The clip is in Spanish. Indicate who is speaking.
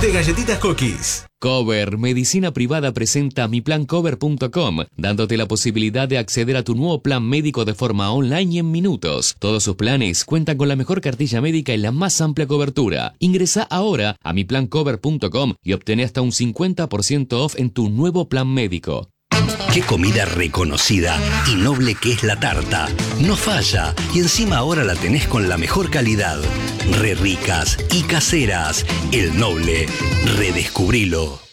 Speaker 1: de Galletitas Cookies.
Speaker 2: Cover Medicina Privada presenta miplancover.com, dándote la posibilidad de acceder a tu nuevo plan médico de forma online y en minutos. Todos sus planes cuentan con la mejor cartilla médica y la más amplia cobertura. Ingresa ahora a miplancover.com y obtén hasta un 50% off en tu nuevo plan médico.
Speaker 3: Qué comida reconocida y noble que es la tarta. No falla, y encima ahora la tenés con la mejor calidad. Re ricas y caseras. El Noble. Redescubrilo.